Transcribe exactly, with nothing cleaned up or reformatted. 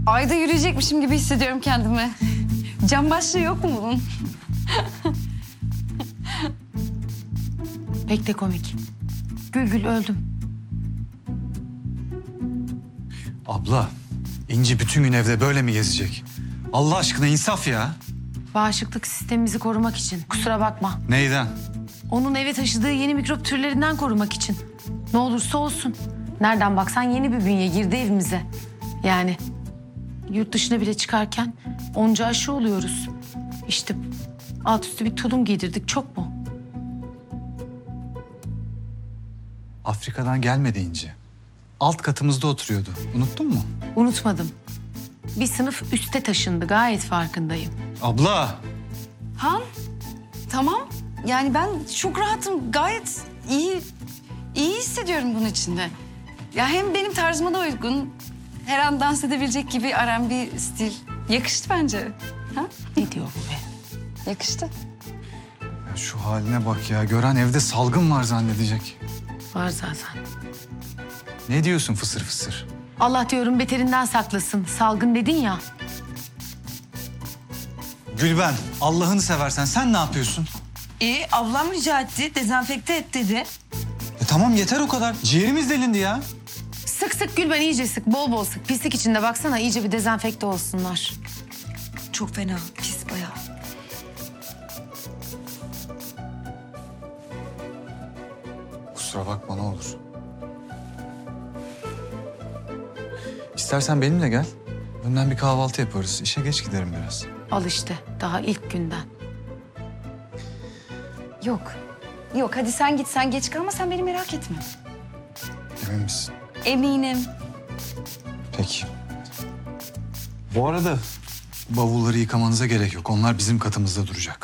ayda yürüyecekmişim gibi hissediyorum kendimi. Cam başlığı yok mu bunun? Pek de komik. Gül gül öldüm. Abla, İnci bütün gün evde böyle mi gezecek? Allah aşkına insaf ya. Bağışıklık sistemimizi korumak için. Kusura bakma. Neyden? Onun eve taşıdığı yeni mikrop türlerinden korumak için. Ne olursa olsun. Nereden baksan yeni bir bünye girdi evimize. Yani yurt dışına bile çıkarken onca aşı oluyoruz. İşte alt üstü bir tulum giydirdik, çok mu? Afrika'dan gelmedi İnci. Alt katımızda oturuyordu. Unuttun mu? Unutmadım. Bir sınıf üste taşındı, gayet farkındayım. Abla! Han, tamam. Yani ben çok rahatım. Gayet iyi, iyi hissediyorum bunun içinde. Ya hem benim tarzıma da uygun. Her an dans edebilecek gibi R and B stil. Yakıştı bence. Ha? Ne diyor bu be? Yakıştı. Ya şu haline bak ya. Gören evde salgın var zannedecek. Var zaten. Ne diyorsun fısır fısır? Allah diyorum beterinden saklasın. Salgın dedin ya. Gülben, Allah'ını seversen sen ne yapıyorsun? İyi, ablam rica etti, dezenfekte et dedi. E tamam yeter o kadar. Ciğerimiz delindi ya. Sık sık Gülben, iyice sık. Bol bol sık. Pislik içinde baksana, iyice bir dezenfekte olsunlar. Çok fena, pis bayağı. Kusura bakma ne olur. İstersen benimle gel. Önden bir kahvaltı yaparız. İşe geç giderim biraz. Al işte, daha ilk günden. Yok. Yok hadi sen git, sen geç kalma, sen beni merak etme. Emin misin? Eminim. Peki. Bu arada bavulları yıkamanıza gerek yok. Onlar bizim katımızda duracak.